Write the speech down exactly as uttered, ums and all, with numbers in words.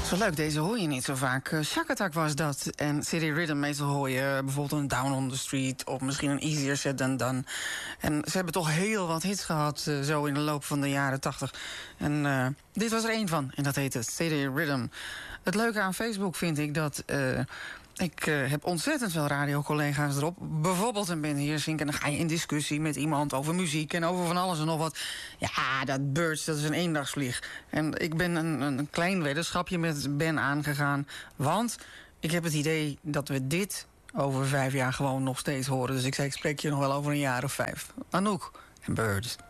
Zo leuk, deze hoor je niet zo vaak. Uh, Shack Attack was dat. En City Rhythm, meestal hoor je bijvoorbeeld een Down on the Street... of misschien een Easier Said Than Done. En ze hebben toch heel wat hits gehad, uh, zo in de loop van de jaren tachtig. En uh, dit was er één van, en dat heette City Rhythm. Het leuke aan Facebook vind ik dat... Uh, Ik uh, heb ontzettend veel radiocollega's erop. Bijvoorbeeld een Ben Heersink. En dan ga je in discussie met iemand over muziek en over van alles en nog wat. Ja, dat Birds, dat is een eendagsvlieg. En ik ben een, een klein weddenschapje met Ben aangegaan. Want ik heb het idee dat we dit over vijf jaar gewoon nog steeds horen. Dus ik zei, ik spreek je nog wel over een jaar of vijf. Anouk en Birds.